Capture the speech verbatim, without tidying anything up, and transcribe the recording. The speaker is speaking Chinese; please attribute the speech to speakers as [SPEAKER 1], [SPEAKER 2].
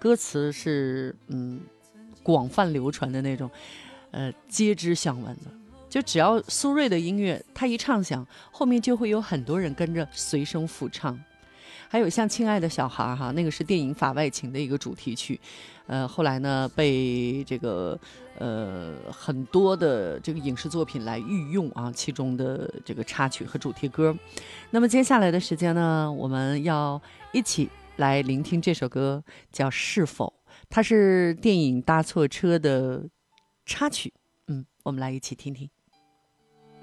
[SPEAKER 1] 歌词是嗯广泛流传的那种，呃皆知响闻的。就只要苏芮的音乐，他一唱响，后面就会有很多人跟着随声附唱。还有像《亲爱的小孩》哈，那个是电影《法外情》的一个主题曲，呃，后来呢被这个呃很多的这个影视作品来御用啊，其中的这个插曲和主题歌。那么接下来的时间呢，我们要一起来聆听这首歌，叫《是否》，它是电影《搭错车》的插曲。嗯，我们来一起听听。